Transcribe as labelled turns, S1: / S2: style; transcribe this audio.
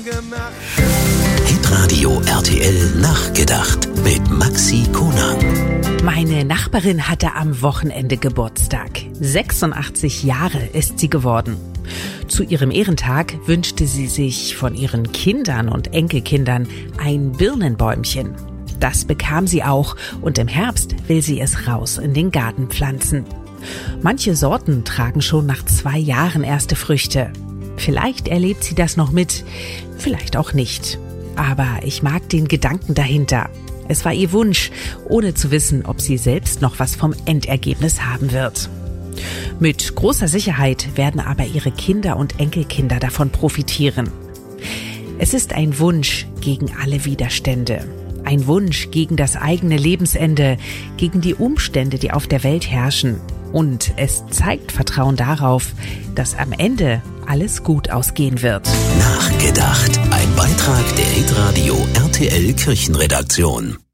S1: Hitradio RTL Nachgedacht mit Maxi Konang.
S2: Meine Nachbarin hatte am Wochenende Geburtstag. 86 Jahre ist sie geworden. Zu ihrem Ehrentag wünschte sie sich von ihren Kindern und Enkelkindern ein Birnenbäumchen. Das bekam sie auch und im Herbst will sie es raus in den Garten pflanzen. Manche Sorten tragen schon nach 2 Jahren erste Früchte. Vielleicht erlebt sie das noch mit, vielleicht auch nicht. Aber ich mag den Gedanken dahinter. Es war ihr Wunsch, ohne zu wissen, ob sie selbst noch was vom Endergebnis haben wird. Mit großer Sicherheit werden aber ihre Kinder und Enkelkinder davon profitieren. Es ist ein Wunsch gegen alle Widerstände. Ein Wunsch gegen das eigene Lebensende, gegen die Umstände, die auf der Welt herrschen. Und es zeigt Vertrauen darauf, dass am Ende alles gut ausgehen wird.
S1: Nachgedacht. Ein Beitrag der Hitradio RTL Kirchenredaktion.